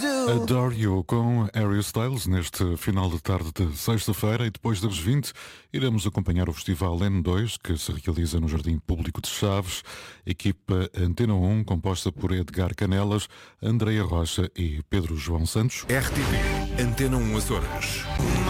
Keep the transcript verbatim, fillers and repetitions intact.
Adore You com Harry Styles neste final de tarde de sexta-feira, e depois das vinte iremos acompanhar o Festival N dois que se realiza no Jardim Público de Chaves. Equipa Antena um composta por Edgar Canelas, Andreia Rocha e Pedro João Santos. R T P Antena um Açores.